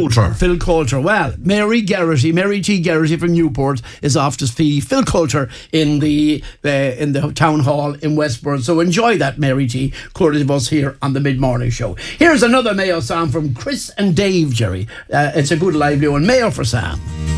Coulter. Phil Coulter. Well, Mary T. Garrity from Newport is off to see Phil Coulter in the town hall in Westborough. So enjoy that, Mary T. Courtesy of us here on the Mid-Morning Show. Here's another Mayo song from Chris and Dave, Jerry. It's a good lively one. Mayo for Sam.